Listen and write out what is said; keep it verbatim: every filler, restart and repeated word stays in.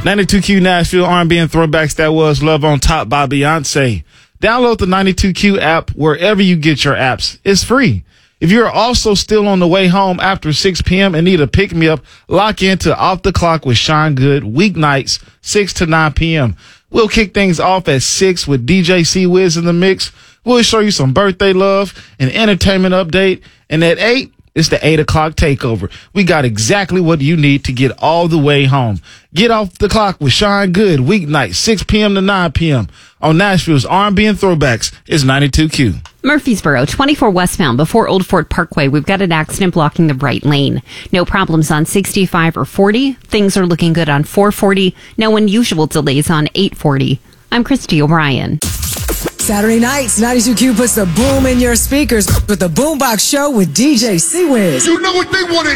ninety-two Q Nashville R and B and Throwbacks. That was Love on Top by Beyonce. Download the ninety-two Q app wherever you get your apps. It's free. If you're also still on the way home after six p.m. and need a pick-me-up, lock into Off the Clock with Sean Good, weeknights, six to nine p.m. We'll kick things off at six with D J C-Wiz in the mix. We'll show you some birthday love, an entertainment update, and at eight, it's the eight o'clock takeover. We got exactly what you need to get all the way home. Get Off the Clock with Sean Good, weeknight, six p.m. to nine p.m. on Nashville's R and B and Throwbacks is ninety-two Q. Murfreesboro, twenty-four westbound before Old Fort Parkway. We've got an accident blocking the right lane. No problems on sixty-five or forty. Things are looking good on four forty. No unusual delays on eight forty. I'm Christy O'Brien. Saturday nights, ninety-two Q puts the boom in your speakers with the Boombox Show with D J C-Wiz. You know what they want to